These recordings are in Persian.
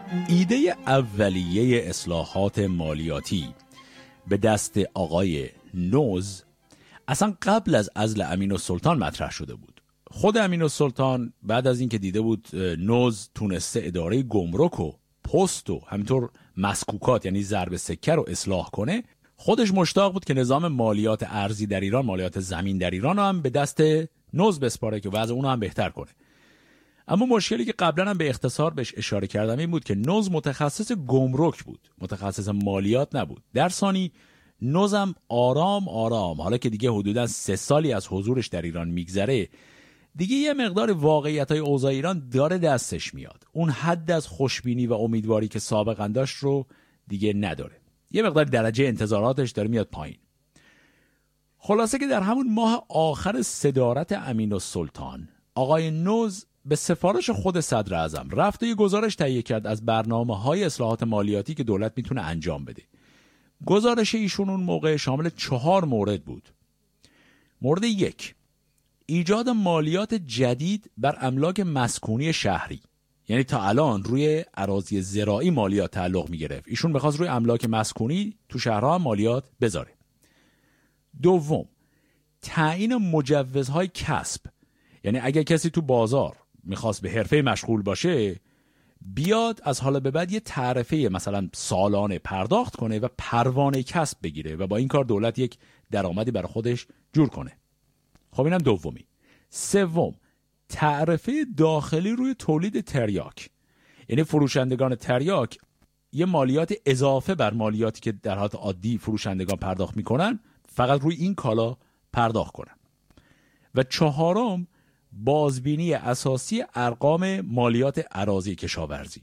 ایده اولیه اصلاحات مالیاتی به دست آقای نوز اصلا قبل از عزل امین‌السلطان مطرح شده بود. خود امین‌السلطان بعد از اینکه دیده بود نوز تونسته اداره گمرک و پست و همینطور مسکوکات یعنی ضرب سکه رو اصلاح کنه، خودش مشتاق بود که نظام مالیات ارضی در ایران، مالیات زمین در ایران هم به دست نوز بسپاره که وضع اون هم بهتر کنه. اما مشکلی که قبلا هم به اختصار بهش اشاره کردم این بود که نوز متخصص گمرک بود، متخصص مالیات نبود. در ثانی نوزم آرام حالا که دیگه حدوداً 3 سالی از حضورش در ایران میگذره، دیگه یه مقدار واقعیت‌های اوضاع ایران داره دستش میاد. اون حد از خوشبینی و امیدواری که سابقاً داشت رو دیگه نداره. یه مقدار درجه انتظاراتش داره میاد پایین. خلاصه که در همون ماه آخر صدارت امین‌السلطان، آقای نوز به سفارش خود صدر اعظم رفت و یه گزارش تهیه کرد از برنامه‌های اصلاحات مالیاتی که دولت میتونه انجام بده. گزارش ایشون اون موقع شامل 4 مورد بود. مورد 1، ایجاد مالیات جدید بر املاک مسکونی شهری. یعنی تا الان روی اراضی زراعی مالیات تعلق می‌گرفت، ایشون می‌خواست روی املاک مسکونی تو شهرها هم مالیات بذاره. 2، تعیین مجوزهای کسب. یعنی اگر کسی تو بازار می‌خواست به حرفه مشغول باشه، بیاد از حالا به بعد یه تعرفه مثلا سالانه پرداخت کنه و پروانه کسب بگیره و با این کار دولت یک درآمدی برای خودش جور کنه. خب اینم 2. 3، تعرفه داخلی روی تولید تریاک. یعنی فروشندگان تریاک یه مالیات اضافه بر مالیاتی که در حالت عادی فروشندگان پرداخت میکنن فقط روی این کالا پرداخت کنن. و 4، بازبینی اساسی ارقام مالیات اراضی کشاورزی.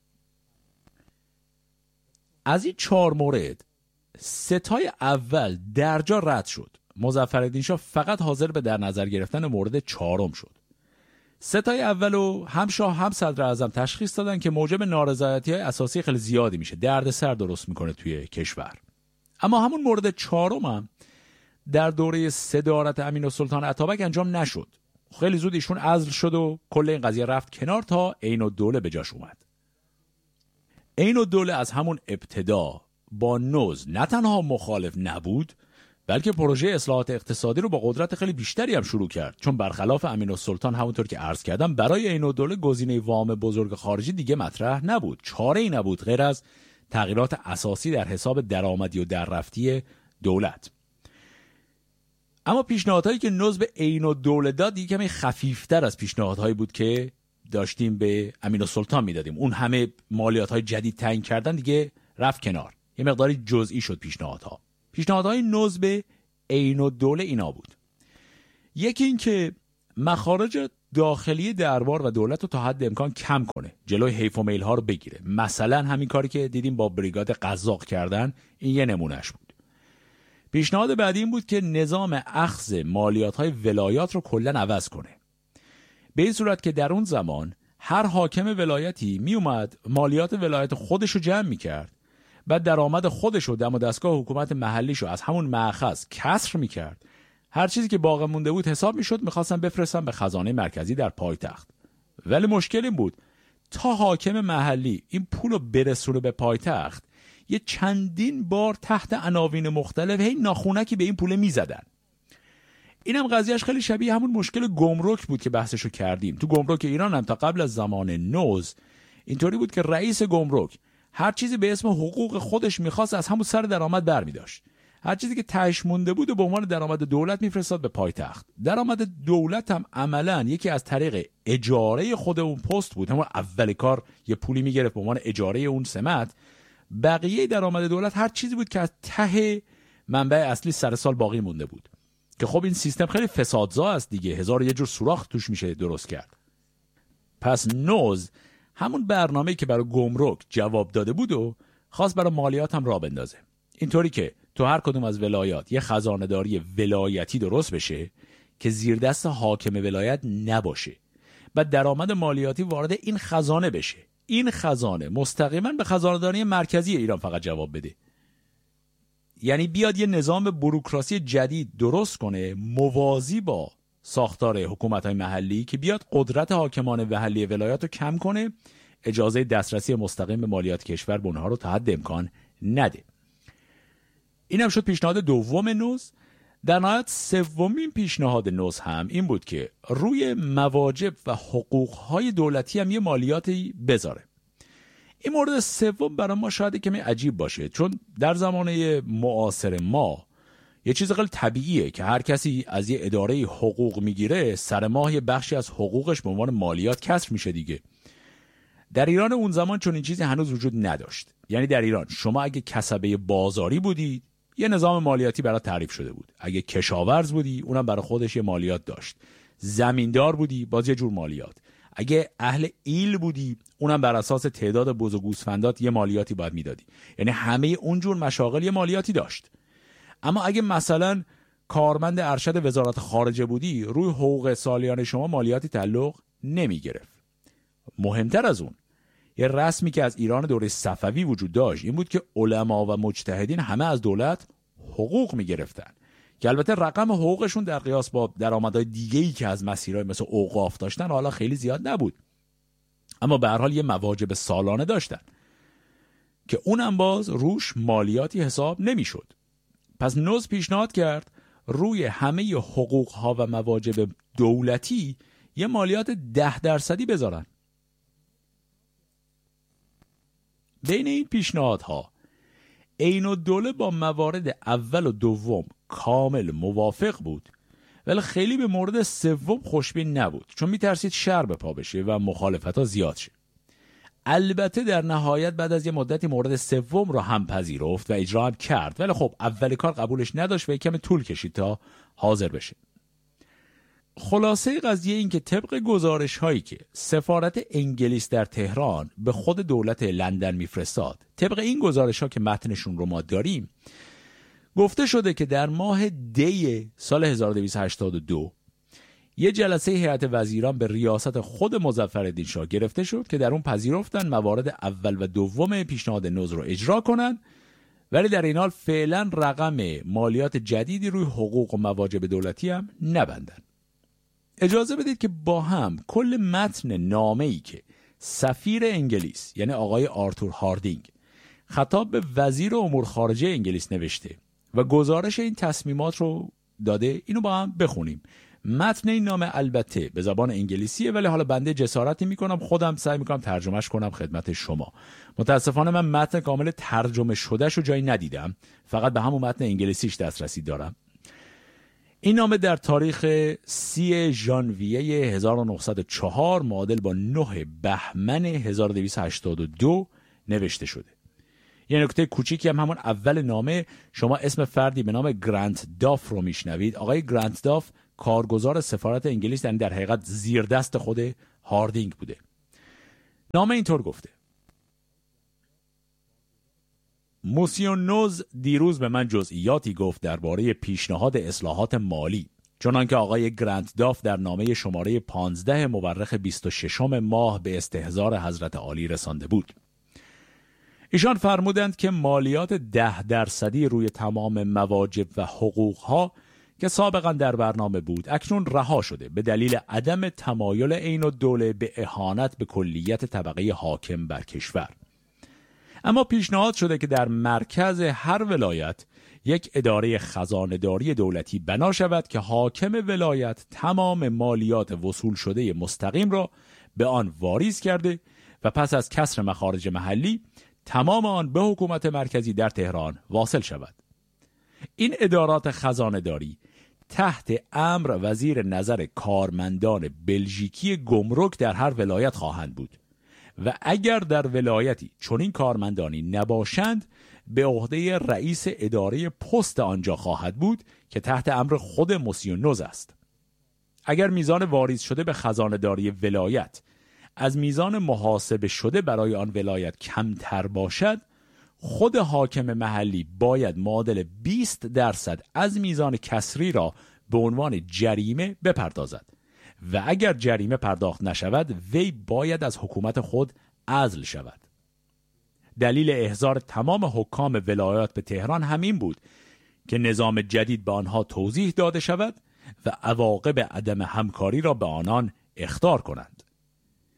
از این 4 مورد 3 تای اول درجا رد شد. مظفرالدین شاه فقط حاضر به در نظر گرفتن مورد 4 شد. 3 تای اولو هم شاه هم صدر اعظم تشخیص دادن که موجب نارضایتی‌های اساسی خیلی زیادی میشه، دردسر درست میکنه توی کشور. اما همون مورد 4 هم در دوره صدارت امین‌السلطان اتابک انجام نشد. خیلی زود ایشون عزل شد و کل این قضیه رفت کنار تا عین‌الدوله به جاش اومد. عین‌الدوله از همون ابتدا با نوز نه تنها مخالف نبود، بلکه پروژه اصلاحات اقتصادی رو با قدرت خیلی بیشتری هم شروع کرد، چون برخلاف امین‌السلطان همونطور که عرض کردم برای عین‌الدوله گزینه وام بزرگ خارجی دیگه مطرح نبود. چاره‌ای نبود غیر از تغییرات اساسی در حساب درآمدی و دررفتی دولت. اما پیشنهادهایی که نوز به عین‌الدوله داد یه کمی خفیف‌تر از پیشنهادهایی بود که داشتیم به امین‌السلطان میدادیم. اون همه مالیات‌های جدید تعیین کردن دیگه رفت کنار. یه مقداری جزئی شد پیشنهادها. پیشنهادهای نوز به عین‌الدوله اینا بود. یکی این که مخارج داخلی دربار و دولت رو تا حد امکان کم کنه، جلوی حیف و میل ها رو بگیره. مثلا همین کاری که دیدیم با بریگاد قزاق کردن، این یه نمونهش بود. پیشنهاد بعدی این بود که نظام اخذ مالیات‌های ولایات رو کلاً عوض کنه. به این صورت که در اون زمان هر حاکم ولایتی می اومد مالیات ولایت خودش رو جمع می‌کرد، بعد درآمد خودش رو دم و دستگاه حکومت محلیش رو از همون مأخذ کسر می‌کرد. هر چیزی که باقی مونده بود حساب می‌شد می‌خواستن بفرستن به خزانه مرکزی در پایتخت. ولی مشکل این بود تا حاکم محلی این پول رو برسونه به پایتخت، یه چندین بار تحت عناوین مختلف هی ناخونکی به این پول میزدن. اینم قضیهش خیلی شبیه همون مشکل گمرک بود که بحثشو کردیم. تو گمرک ایران هم تا قبل از زمان نوز اینطوری بود که رئیس گمرک هر چیزی به اسم حقوق خودش میخواست از همون سر درآمد برمی‌داشت. هر چیزی که تهش مونده بود و به عنوان درآمد دولت میفرستاد به پایتخت. درآمد دولت هم عملاً یکی از طریق اجاره خود اون پست بود. همون اول کار یه پولی میگرفت به عنوان اجاره اون سمت. بقیه درآمد دولت هر چیزی بود که از ته منبع اصلی سر سال باقی مونده بود. که خب این سیستم خیلی فسادزا است دیگه، هزار یه جور سوراخ توش میشه درست کرد. پس نوز همون برنامه‌ای که برای گمرک جواب داده بود و خواست برای مالیات هم راه بندازه. اینطوری که تو هر کدوم از ولایات یه خزانه‌داری ولایتی درست بشه که زیر دست حاکم ولایت نباشه. بعد درآمد مالیاتی وارد این خزانه بشه. این خزانه مستقیما به خزانه‌داری مرکزی ایران فقط جواب بده. یعنی بیاد یه نظام بوروکراسی جدید درست کنه موازی با ساختار حکومت‌های محلی که بیاد قدرت حاکمان محلی ولایات رو کم کنه، اجازه دسترسی مستقیم به مالیات کشور به اونها رو تا حد امکان نده. این هم شد پیشنهاد دوم نوز. در نهایت سومین پیشنهاد نوز هم این بود که روی مواجب و حقوقهای دولتی هم یه مالیاتی بذاره. این مورد سوم برای ما شاید کمی عجیب باشه، چون در زمانه معاصر ما یه چیز خیلی طبیعیه که هر کسی از یه اداره حقوق میگیره سر ماه یه بخشی از حقوقش به عنوان مالیات کسر میشه دیگه. در ایران اون زمان چون این چیزی هنوز وجود نداشت. یعنی در ایران شما اگه کسبه بازاری بودید یه نظام مالیاتی برای تعریف شده بود. اگه کشاورز بودی اونم برای خودش یه مالیات داشت. زمیندار بودی باز یه جور مالیات. اگه اهل ایل بودی اونم بر اساس تعداد بز و گوسفندات یه مالیاتی باید میدادی. یعنی همه اون جور مشاغل یه مالیاتی داشت. اما اگه مثلا کارمند ارشد وزارت خارجه بودی روی حقوق سالیانه شما مالیاتی تعلق نمی گرفت. مهمتر از اون یه رسمی که از ایران دوره صفوی وجود داشت این بود که علما و مجتهدین همه از دولت حقوق می گرفتن که البته رقم حقوقشون در قیاس با درآمدهای دیگه‌ای که از مسیرهای مثل اوقاف داشتن حالا خیلی زیاد نبود، اما به هر حال یه مواجب سالانه داشتن که اونم باز روش مالیاتی حساب نمی‌شد. پس نوز پیشنهاد کرد روی همه حقوق‌ها و مواجب دولتی یه مالیات 10% بذارن. بین این پیشنهادها عین الدوله با موارد اول و دوم کامل موافق بود، ولی خیلی به مورد سوم خوشبین نبود، چون میترسید شر به پا بشه و مخالفت‌ها زیاد شه. البته در نهایت بعد از یه مدتی مورد سوم رو هم پذیرفت و اجرا هم کرد، ولی خب اول کار قبولش نداشت و یکم طول کشید تا حاضر بشه. خلاصه قضیه این که طبق گزارش هایی که سفارت انگلیس در تهران به خود دولت لندن میفرستاد، طبق این گزارش ها که متنشون رو ما داریم، گفته شده که در ماه دی سال 1282 یه جلسه هیئت وزیران به ریاست خود مظفرالدین شاه گرفته شد که در اون پذیرفتن موارد اول و دوم پیشنهاد نوز رو اجرا کنن، ولی در این حال فعلا رقم مالیات جدیدی روی حقوق و مواجب دولتی هم نبندن. اجازه بدید که با هم کل متن نامه‌ای که سفیر انگلیس یعنی آقای آرتور هاردینگ خطاب به وزیر امور خارجه انگلیس نوشته و گزارش این تصمیمات رو داده، اینو با هم بخونیم. متن این نامه البته به زبان انگلیسیه، ولی حالا بنده جسارتی میکنم خودم سعی میکنم ترجمهش کنم خدمت شما. متاسفانه من متن کامل ترجمه شدهش رو جایی ندیدم، فقط به همون متن انگلیسیش دسترسی دارم. این نامه در تاریخ 30 ژانویه 1904 معادل با 9 بهمن 1282 نوشته شده. یه نکته کوچیکی هم همون اول نامه، شما اسم فردی به نام گرانت داف رو میشنوید. آقای گرانت داف کارگزار سفارت انگلیس در حقیقت زیر دست خود هاردینگ بوده. نامه اینطور گفته: موسیون نوز دیروز به من جزئیاتی گفت درباره پیشنهاد اصلاحات مالی، چنانکه آقای گرانت داف در نامه شماره 15 مورخ 26 ماه به استحضار حضرت عالی رسانده بود. ایشان فرمودند که مالیات 10% روی تمام مواجب و حقوقها که سابقا در برنامه بود اکنون رها شده به دلیل عدم تمایل عین الدوله به اهانت به کلیت طبقه حاکم بر کشور. اما پیشنهاد شده که در مرکز هر ولایت یک اداره خزانه‌داری دولتی بنا شود که حاکم ولایت تمام مالیات وصول شده مستقیم را به آن واریز کرده و پس از کسر مخارج محلی تمام آن به حکومت مرکزی در تهران واصل شود. این ادارات خزانه‌داری تحت امر وزیر نظر کارمندان بلژیکی گمرک در هر ولایت خواهند بود و اگر در ولایتی چنین کارمندانی نباشند به عهده رئیس اداره پست آنجا خواهد بود که تحت امر خود موسیون نوز است. اگر میزان واریز شده به خزانه‌داری ولایت از میزان محاسبه شده برای آن ولایت کمتر باشد، خود حاکم محلی باید معادل 20% از میزان کسری را به عنوان جریمه بپردازد و اگر جریمه پرداخت نشود وی باید از حکومت خود عزل شود. دلیل احضار تمام حکام ولایات به تهران همین بود که نظام جدید به آنها توضیح داده شود و عواقب عدم همکاری را به آنان اخطار کنند.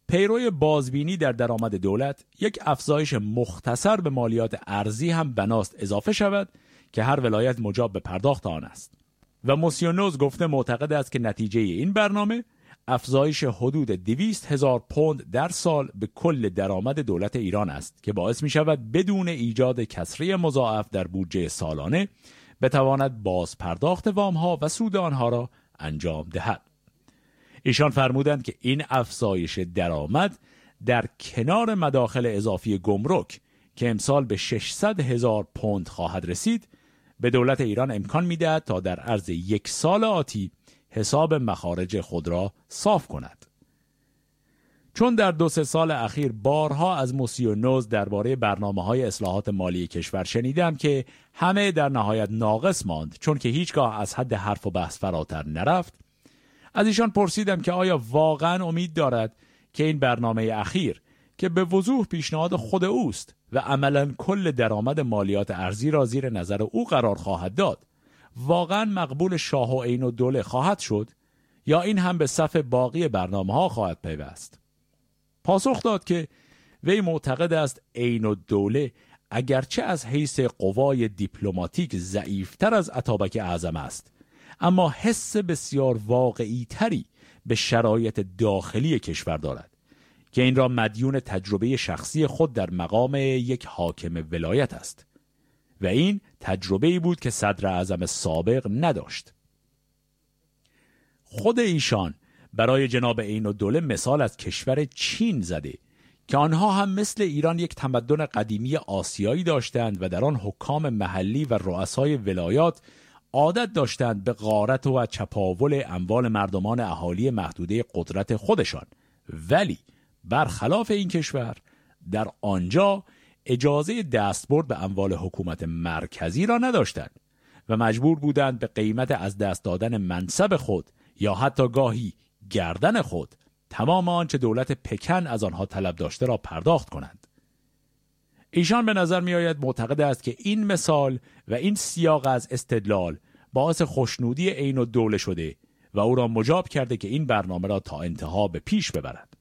پیروی بازبینی در درآمد دولت، یک افزایش مختصر به مالیات ارضی هم بناست اضافه شود که هر ولایت مجاب به پرداخت آن است. و موسیونوز گفته معتقد است که نتیجه این برنامه افزایش حدود 200,000 پوند در سال به کل درآمد دولت ایران است که باعث می شود بدون ایجاد کسری مضاعف در بودجه سالانه بتواند باز پرداخت وام‌ها و سود آنها را انجام دهد. ایشان فرمودند که این افزایش درآمد در کنار مداخل اضافی گمرک که امسال به 600,000 پوند خواهد رسید، به دولت ایران امکان می‌دهد تا در عرض 1 سال آتی حساب مخارج خود را صاف کند. چون در 2-3 سال اخیر بارها از موسیونوز درباره برنامه‌های اصلاحات مالی کشور شنیدم که همه در نهایت ناقص ماند، چون که هیچگاه از حد حرف و بحث فراتر نرفت، از ایشان پرسیدم که آیا واقعا امید دارد که این برنامه اخیر که به وضوح پیشنهاد خود اوست و عملاً کل درآمد مالیات ارضی را زیر نظر او قرار خواهد داد، واقعا مقبول شاه و عین الدوله خواهد شد یا این هم به صف باقی برنامه‌ها خواهد پیوست؟ پاسخ داد که وی معتقد است عین الدوله اگرچه از حیث قوای دیپلماتیک ضعیفتر از اتابک اعظم است، اما حس بسیار واقعی تری به شرایط داخلی کشور دارد که این را مدیون تجربه شخصی خود در مقام یک حاکم ولایت است و این تجربه‌ای بود که صدر اعظم سابق نداشت. خود ایشان برای جناب عین الدوله مثال از کشور چین زده که آنها هم مثل ایران یک تمدن قدیمی آسیایی داشتند و در آن حکام محلی و رؤسای ولایات عادت داشتند به غارت و چپاول اموال مردمان اهالی محدوده قدرت خودشان، ولی برخلاف این کشور در آنجا اجازه دستبرد به اموال حکومت مرکزی را نداشتند و مجبور بودند به قیمت از دست دادن منصب خود یا حتی گاهی گردن خود تمام آنچه دولت پکن از آنها طلب داشته را پرداخت کنند. ایشان به نظر می آید معتقد است که این مثال و این سیاق از استدلال باعث خوشنودی عین الدوله شده و او را مجاب کرده که این برنامه را تا انتها به پیش ببرد.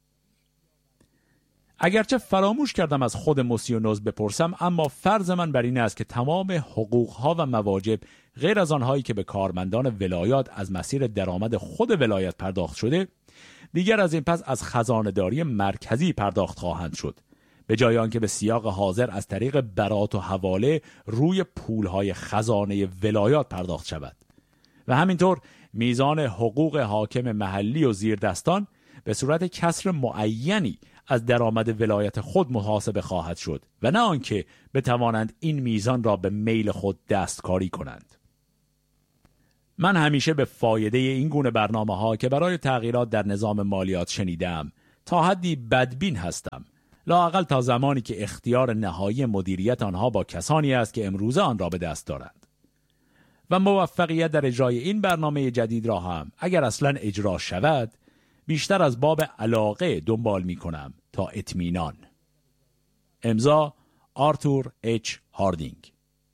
اگرچه فراموش کردم از خود موسیونوز بپرسم، اما فرض من بر این است که تمام حقوقها و مواجب غیر از آنهایی که به کارمندان ولایات از مسیر درآمد خود ولایت پرداخت شده، دیگر از این پس از خزانه‌داری مرکزی پرداخت خواهند شد، به جای آنکه به سیاق حاضر از طریق برات و حواله روی پولهای خزانه ولایات پرداخت شود و همینطور میزان حقوق حاکم محلی و زیردستان به صورت کسر معینی از درآمد ولایت خود محاسبه خواهد شد و نه آنکه بتوانند این میزان را به میل خود دستکاری کنند. من همیشه به فایده این گونه برنامه‌ها که برای تغییرات در نظام مالیات شنیدم تا حدی بدبین هستم، لااقل تا زمانی که اختیار نهایی مدیریت آنها با کسانی است که امروزه آن را به دست دارند و موفقیت در اجرای این برنامه جدید را هم اگر اصلا اجرا شود بیشتر از باب علاقه دنبال می کنم تا اطمینان. امضا آرتور اچ هاردینگ.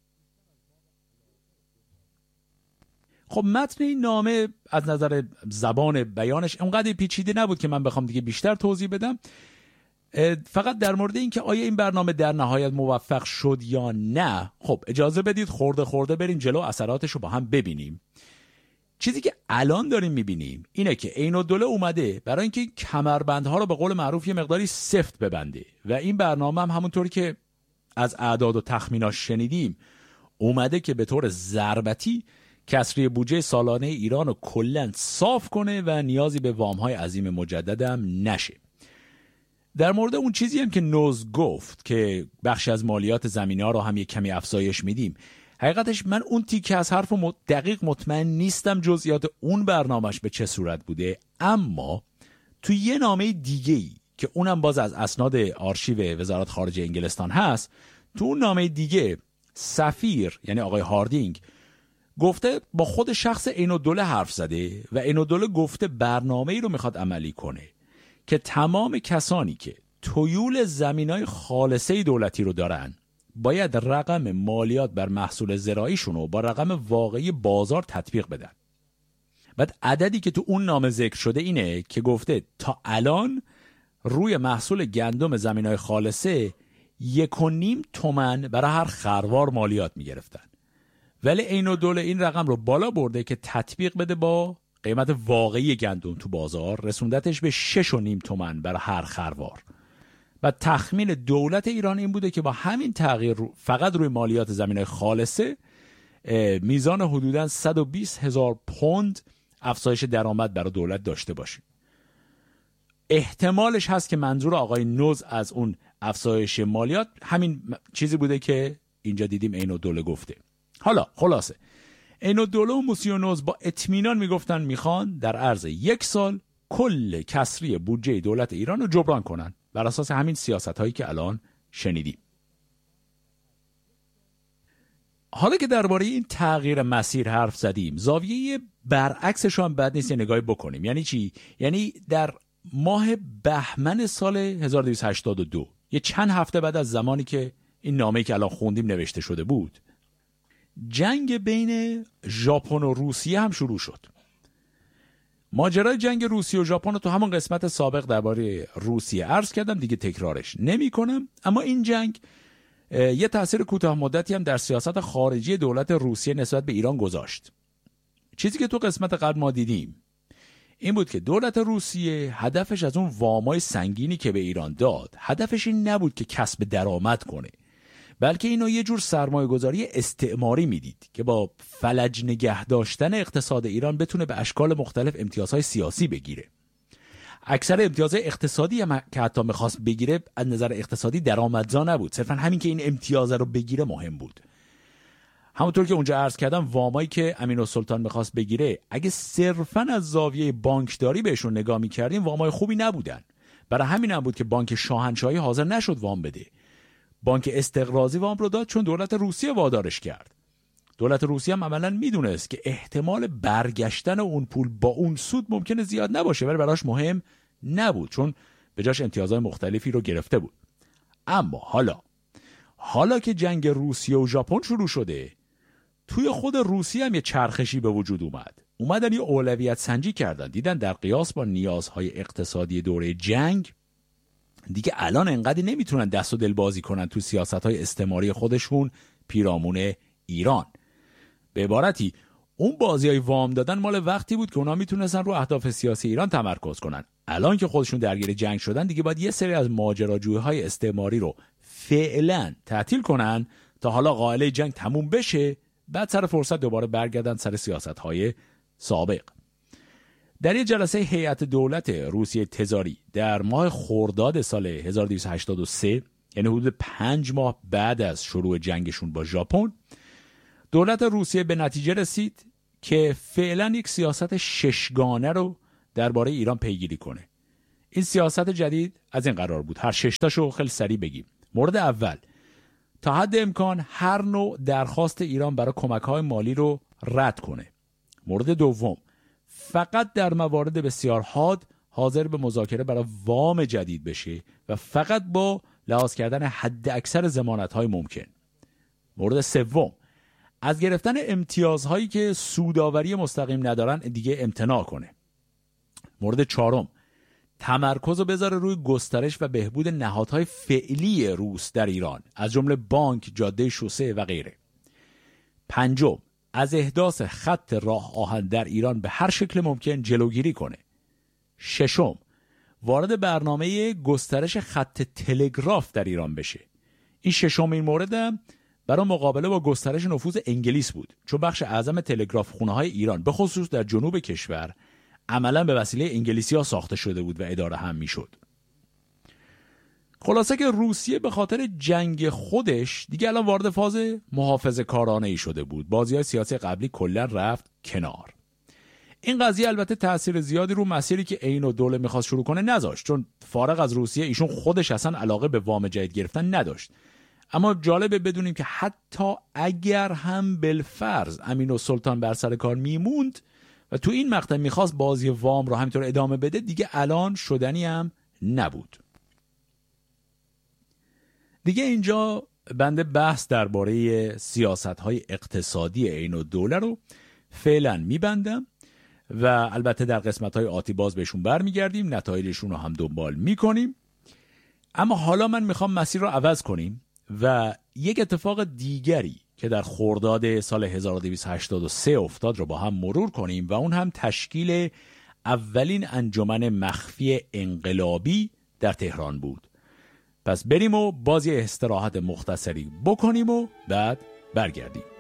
خب متن این نامه از نظر زبان بیانش اونقدر پیچیده نبود که من بخوام دیگه بیشتر توضیح بدم. فقط در مورد این که آیا این برنامه در نهایت موفق شد یا نه، خب اجازه بدید خورده خورده بریم جلو، اثراتش رو با هم ببینیم. چیزی که الان داریم میبینیم اینه که عین الدوله اومده برای اینکه کمربندها رو به قول معروف یه مقداری سفت ببنده و این برنامه هم همونطوری که از اعداد و تخمیناش شنیدیم اومده که به طور ضربتی کسری بودجه سالانه ایران رو کلاً صاف کنه و نیازی به وام‌های عظیم مجدد هم نشه. در مورد اون چیزی هم که نوز گفت که بخشی از مالیات زمینه‌ها رو هم یک کمی افزایش میدیم، حقیقتش من اون تیکه از حرف دقیق مطمئن نیستم جزئیات اون برنامهش به چه صورت بوده، اما تو یه نامه دیگه‌ای که اونم باز از اسناد آرشیو وزارت خارجه انگلستان هست، تو اون نامه دیگه سفیر یعنی آقای هاردینگ گفته با خود شخص عین الدوله حرف زده و عین الدوله گفته برنامه‌ای رو میخواد عملی کنه که تمام کسانی که تویول زمینای خالصه دولتی رو دارن باید رقم مالیات بر محصول زراعیشون رو با رقم واقعی بازار تطبیق بدن. بعد عددی که تو اون نامه ذکر شده اینه که گفته تا الان روی محصول گندم زمینای خالصه 1.5 تومن برای هر خروار مالیات میگرفتن. ولی عین الدوله این رقم رو بالا برده که تطبیق بده با قیمت واقعی گندم تو بازار، رسوندتش به 6.5 تومن برای هر خروار. و تخمین دولت ایران این بوده که با همین تغییر فقط روی مالیات زمینای خالصه میزان حدوداً 120,000 پوند افزایش درآمد برای دولت داشته باشیم. احتمالش هست که منظور آقای نوز از اون افزایش مالیات همین چیزی بوده که اینجا دیدیم عین الدوله گفته. حالا خلاصه عین الدوله و موسی و نوز با اطمینان میگفتن میخوان در عرض 1 سال کل کسری بودجه دولت ایران رو جبران کنن بر اساس همین سیاست هایی که الان شنیدیم. حالا که درباره این تغییر مسیر حرف زدیم، زاویه برعکسش هم بد نیست نگاهی بکنیم. یعنی چی؟ یعنی در ماه بهمن سال 1282، یه چند هفته بعد از زمانی که این نامه‌ای که الان خوندیم نوشته شده بود، جنگ بین ژاپن و روسیه هم شروع شد. ماجرای جنگ روسیه و ژاپن رو تو همون قسمت سابق درباره روسیه عرض کردم، دیگه تکرارش نمی کنم. اما این جنگ یه تأثیر کوتاه مدتی هم در سیاست خارجی دولت روسیه نسبت به ایران گذاشت. چیزی که تو قسمت قبل ما دیدیم این بود که دولت روسیه هدفش از اون وامای سنگینی که به ایران داد، هدفش این نبود که کسب درآمد کنه، بلکه اینو یه جور سرمایه‌گذاری استعماری میدید که با فلج نگه داشتن اقتصاد ایران بتونه به اشکال مختلف امتیازهای سیاسی بگیره. اکثر امتیازهای اقتصادی هم که حتی میخواست بگیره از نظر اقتصادی درآمدزا نبود، صرفا همین که این امتیاز رو بگیره مهم بود. همونطور که اونجا عرض کردم وامایی که امین‌السلطان میخواست بگیره اگه صرفا از زاویه بانکداری بهشون نگاه میکردیم وامای خوبی نبودن. برای همین هم بود که بانک شاهنشاهی حاضر نشد وام بده. بانک استقراضی وام رو داد چون دولت روسیه وادارش کرد. دولت روسیه هم عملاً میدونست که احتمال برگشتن اون پول با اون سود ممکنه زیاد نباشه، ولی براش مهم نبود چون به جاش امتیازهای مختلفی رو گرفته بود. اما حالا که جنگ روسیه و ژاپن شروع شده، توی خود روسیه هم یه چرخشی به وجود اومدن یه اولویت سنجی کردن، دیدن در قیاس با نیازهای اقتصادی دوره جنگ دیگه الان انقدر نمیتونن دست و دل بازی کنن تو سیاست‌های استعماری خودشون پیرامون ایران. به عبارتی اون بازیای وام دادن مال وقتی بود که اونا میتونستن رو اهداف سیاسی ایران تمرکز کنن. الان که خودشون درگیر جنگ شدن دیگه باید یه سری از ماجراجویی‌های استعماری رو فعلا تعطیل کنن تا حالا قائله جنگ تموم بشه، بعد سر فرصت دوباره برگردن سر سیاست‌های سابق. در یک جلسه هیئت دولت روسیه تزاری در ماه خرداد سال 1283، یعنی حدود 5 ماه بعد از شروع جنگشون با ژاپن، دولت روسیه به نتیجه رسید که فعلا یک سیاست 6گانه رو درباره ایران پیگیری کنه. این سیاست جدید از این قرار بود، هر 6 تاشو خیلی سریع بگیم. مورد اول، تا حد امکان هر نوع درخواست ایران برای کمک‌های مالی رو رد کنه. مورد دوم، فقط در موارد بسیار حاد حاضر به مذاکره برای وام جدید بشه و فقط با لحاظ کردن حد اکثر ضمانت‌های ممکن. مورد سوم، از گرفتن امتیازهایی که سودآوری مستقیم ندارن دیگه امتناع کنه. مورد چهارم، تمرکز رو بذاره روی گسترش و بهبود نهادهای فعلی روس در ایران از جمله بانک، جاده شوسه و غیره. پنجم، از احداث خط راه آهن در ایران به هر شکل ممکن جلوگیری کنه. ششم، وارد برنامه گسترش خط تلگراف در ایران بشه. این ششمین موردم برای مقابله با گسترش نفوذ انگلیس بود، چون بخش اعظم تلگراف خونه‌های ایران به خصوص در جنوب کشور عملاً به وسیله انگلیسی‌ها ساخته شده بود و اداره هم می‌شد. خلاصه که روسیه به خاطر جنگ خودش دیگه الان وارد فاز محافظه‌کارانه‌ای شده بود. بازی‌های سیاسی قبلی کلاً رفت کنار. این قضیه البته تأثیر زیادی رو مسیری که عین الدوله می‌خواست شروع کنه نذاشت، چون فارغ از روسیه ایشون خودش اصلا علاقه به وام جدید گرفتن نداشت. اما جالبه بدونیم که حتی اگر هم بالفرض امین‌السلطان بر سر کار میموند و تو این مقطع میخواست بازی وام رو همینطور ادامه بده، دیگه الان شدنی هم نبود. دیگه اینجا بنده بحث درباره سیاست‌های اقتصادی عین الدوله رو فعلا میبندم و البته در قسمت‌های آتی باز بهشون برمیگردیم، نتایجشون رو هم دنبال میکنیم. اما حالا من میخوام مسیر رو عوض کنیم و یک اتفاق دیگری که در خرداد سال 1283 افتاد رو با هم مرور کنیم و اون هم تشکیل اولین انجمن مخفی انقلابی در تهران بود. پس بریم و باز یه استراحت مختصری بکنیم و بعد برگردیم.